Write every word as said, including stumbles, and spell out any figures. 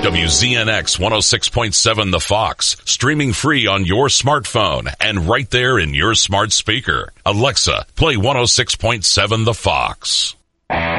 W Z N X one oh six point seven The Fox, streaming free on your smartphone and right there in your smart speaker. Alexa, play one oh six point seven The Fox.